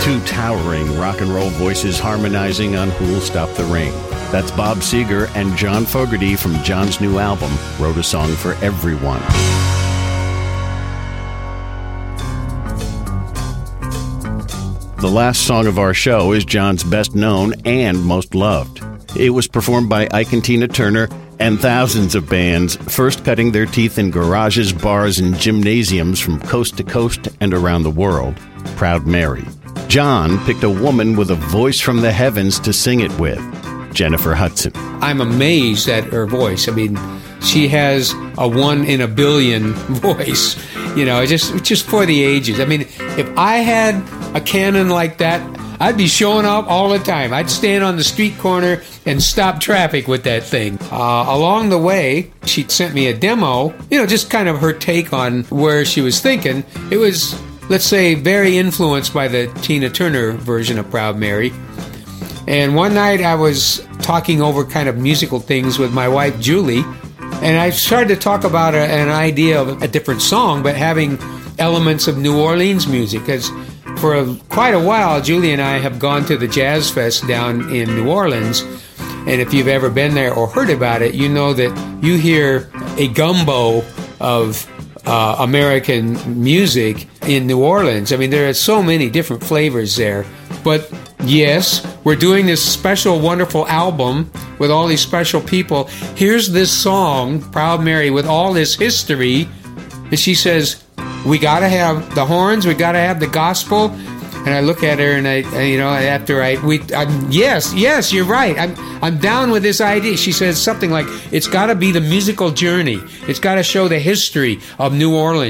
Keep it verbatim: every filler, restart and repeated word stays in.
Two towering rock and roll voices harmonizing on Who'll Stop the Rain. That's Bob Seger and John Fogerty from John's new album, Wrote a Song for Everyone. The last song of our show is John's best known and most loved. It was performed by Ike and Tina Turner and thousands of bands, first cutting their teeth in garages, bars, and gymnasiums from coast to coast and around the world. Proud Mary. John picked a woman with a voice from the heavens to sing it with, Jennifer Hudson. I'm amazed at her voice. I mean, she has a one in a billion voice. You know, just just for the ages. I mean, if I had a cannon like that, I'd be showing up all the time. I'd stand on the street corner and stop traffic with that thing. Uh, along the way, she sent me a demo, you know, just kind of her take on where she was thinking. It was, let's say, very influenced by the Tina Turner version of Proud Mary. And one night I was talking over kind of musical things with my wife, Julie, and I started to talk about a, an idea of a different song, but having elements of New Orleans music, because for a, quite a while, Julie and I have gone to the Jazz Fest down in New Orleans, and if you've ever been there or heard about it, you know that you hear a gumbo of uh, American music in New Orleans. I mean, there are so many different flavors there. But yes, we're doing this special, wonderful album with all these special people. Here's this song, Proud Mary, with all this history. And she says, we got to have the horns, we got to have the gospel. And I look at her and I, you know, after I, we, I'm, yes, yes, you're right. I'm, I'm down with this idea. She says something like, it's got to be the musical journey. It's got to show the history of New Orleans.